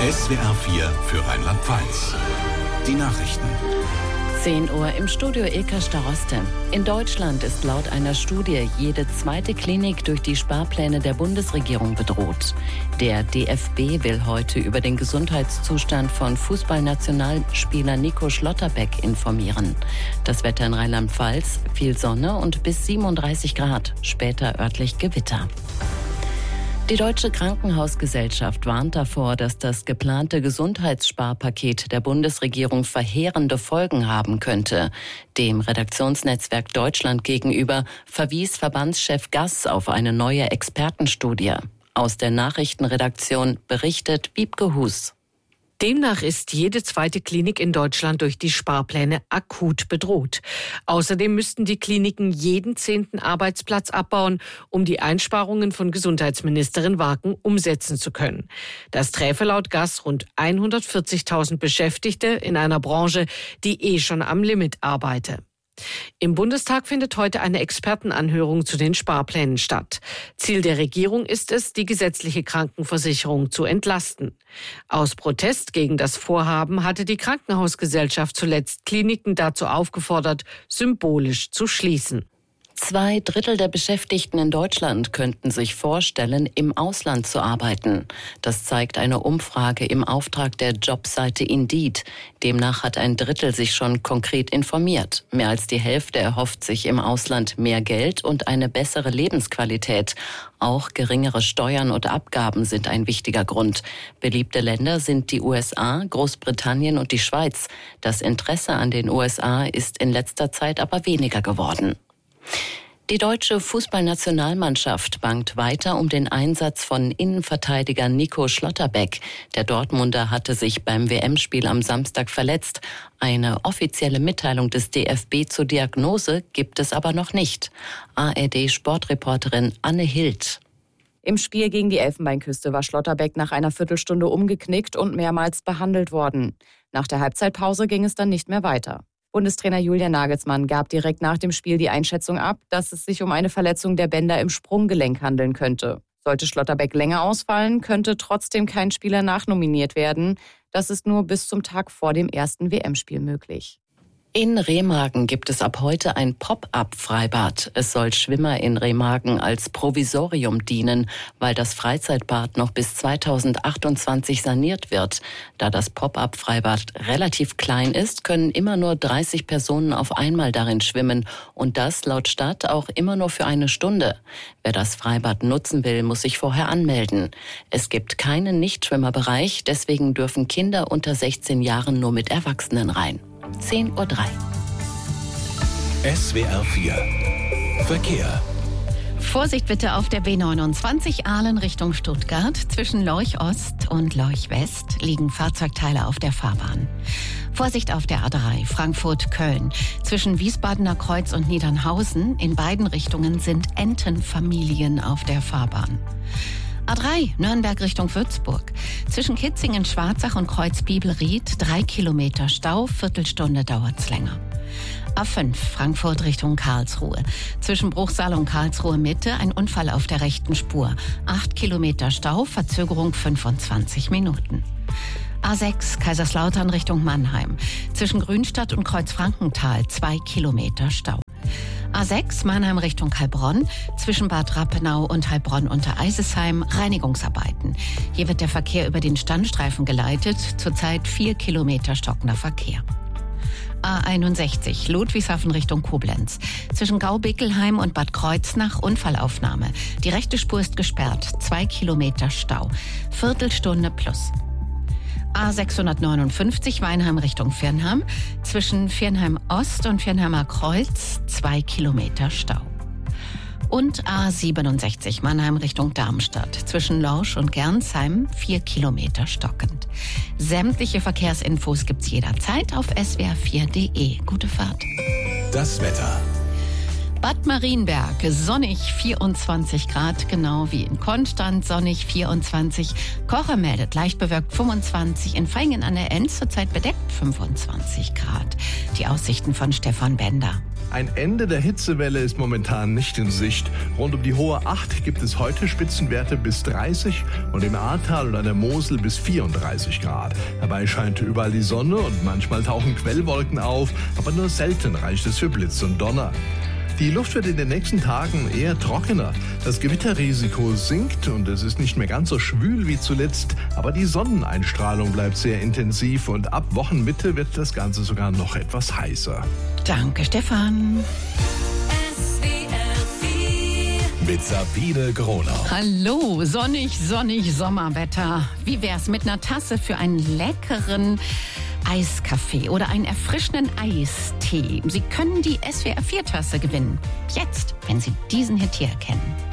SWR 4 für Rheinland-Pfalz. Die Nachrichten. 10 Uhr im Studio Ilka Staroste. In Deutschland ist laut einer Studie jede zweite Klinik durch die Sparpläne der Bundesregierung bedroht. Der DFB will heute über den Gesundheitszustand von Fußballnationalspieler Nico Schlotterbeck informieren. Das Wetter in Rheinland-Pfalz: viel Sonne und bis 37 Grad, später örtlich Gewitter. Die Deutsche Krankenhausgesellschaft warnt davor, dass das geplante Gesundheitssparpaket der Bundesregierung verheerende Folgen haben könnte. Dem Redaktionsnetzwerk Deutschland gegenüber verwies Verbandschef Gass auf eine neue Expertenstudie. Aus der Nachrichtenredaktion berichtet Wiebke Hus. Demnach ist jede zweite Klinik in Deutschland durch die Sparpläne akut bedroht. Außerdem müssten die Kliniken jeden 10. Arbeitsplatz abbauen, um die Einsparungen von Gesundheitsministerin Waken umsetzen zu können. Das träfe laut Gass rund 140.000 Beschäftigte in einer Branche, die schon am Limit arbeite. Im Bundestag findet heute eine Expertenanhörung zu den Sparplänen statt. Ziel der Regierung ist es, die gesetzliche Krankenversicherung zu entlasten. Aus Protest gegen das Vorhaben hatte die Krankenhausgesellschaft zuletzt Kliniken dazu aufgefordert, symbolisch zu schließen. 2/3 der Beschäftigten in Deutschland könnten sich vorstellen, im Ausland zu arbeiten. Das zeigt eine Umfrage im Auftrag der Jobseite Indeed. Demnach hat 1/3 sich schon konkret informiert. Mehr als die Hälfte erhofft sich im Ausland mehr Geld und eine bessere Lebensqualität. Auch geringere Steuern und Abgaben sind ein wichtiger Grund. Beliebte Länder sind die USA, Großbritannien und die Schweiz. Das Interesse an den USA ist in letzter Zeit aber weniger geworden. Die deutsche Fußballnationalmannschaft bangt weiter um den Einsatz von Innenverteidiger Nico Schlotterbeck. Der Dortmunder hatte sich beim WM-Spiel am Samstag verletzt. Eine offizielle Mitteilung des DFB zur Diagnose gibt es aber noch nicht. ARD-Sportreporterin Anne Hild. Im Spiel gegen die Elfenbeinküste war Schlotterbeck nach einer Viertelstunde umgeknickt und mehrmals behandelt worden. Nach der Halbzeitpause ging es dann nicht mehr weiter. Bundestrainer Julian Nagelsmann gab direkt nach dem Spiel die Einschätzung ab, dass es sich um eine Verletzung der Bänder im Sprunggelenk handeln könnte. Sollte Schlotterbeck länger ausfallen, könnte trotzdem kein Spieler nachnominiert werden. Das ist nur bis zum Tag vor dem ersten WM-Spiel möglich. In Remagen gibt es ab heute ein Pop-up-Freibad. Es soll Schwimmer in Remagen als Provisorium dienen, weil das Freizeitbad noch bis 2028 saniert wird. Da das Pop-up-Freibad relativ klein ist, können immer nur 30 Personen auf einmal darin schwimmen und das laut Stadt auch immer nur für eine Stunde. Wer das Freibad nutzen will, muss sich vorher anmelden. Es gibt keinen Nichtschwimmerbereich, deswegen dürfen Kinder unter 16 Jahren nur mit Erwachsenen rein. 10:03 Uhr. SWR 4 Verkehr. Vorsicht bitte auf der B29 Aalen Richtung Stuttgart. Zwischen Lorch Ost und Lorch West liegen Fahrzeugteile auf der Fahrbahn. Vorsicht auf der A3 Frankfurt-Köln. Zwischen Wiesbadener Kreuz und Niedernhausen in beiden Richtungen sind Entenfamilien auf der Fahrbahn. A3 Nürnberg Richtung Würzburg. Zwischen Kitzingen-Schwarzach und Kreuz-Bibelried 3 Kilometer Stau, Viertelstunde dauert's länger. A5 Frankfurt Richtung Karlsruhe. Zwischen Bruchsal und Karlsruhe Mitte ein Unfall auf der rechten Spur. 8 Kilometer Stau, Verzögerung 25 Minuten. A6 Kaiserslautern Richtung Mannheim. Zwischen Grünstadt und Kreuzfrankenthal 2 Kilometer Stau. A6 Mannheim Richtung Heilbronn, zwischen Bad Rappenau und Heilbronn unter Eisesheim Reinigungsarbeiten. Hier wird der Verkehr über den Standstreifen geleitet, zurzeit 4 Kilometer stockender Verkehr. A61 Ludwigshafen Richtung Koblenz. Zwischen Gau-Bickelheim und Bad Kreuznach Unfallaufnahme. Die rechte Spur ist gesperrt, 2 Kilometer Stau. Viertelstunde plus. A659 Weinheim Richtung Viernheim. Zwischen Viernheim Ost und Viernheimer Kreuz 2 Kilometer Stau. Und A67 Mannheim Richtung Darmstadt. Zwischen Lorsch und Gernsheim 4 Kilometer stockend. Sämtliche Verkehrsinfos gibt's jederzeit auf swr4.de. Gute Fahrt. Das Wetter. Bad Marienberg, sonnig 24 Grad, genau wie in Konstanz, sonnig 24. Kocher meldet leicht bewölkt 25. In Vaihingen an der Enz zurzeit bedeckt 25 Grad. Die Aussichten von Stefan Bender. Ein Ende der Hitzewelle ist momentan nicht in Sicht. Rund um die Hohe Acht gibt es heute Spitzenwerte bis 30 und im Ahrtal und an der Mosel bis 34 Grad. Dabei scheint überall die Sonne und manchmal tauchen Quellwolken auf, aber nur selten reicht es für Blitz und Donner. Die Luft wird in den nächsten Tagen eher trockener. Das Gewitterrisiko sinkt und es ist nicht mehr ganz so schwül wie zuletzt, aber die Sonneneinstrahlung bleibt sehr intensiv und ab Wochenmitte wird das Ganze sogar noch etwas heißer. Danke, Stefan. Mit Sabine Gronau. Hallo, sonnig Sommerwetter. Wie wär's mit einer Tasse für einen leckeren Eiskaffee oder einen erfrischenden Eistee? Sie können die SWR 4-Tasse gewinnen. Jetzt, wenn Sie diesen Hit hier erkennen.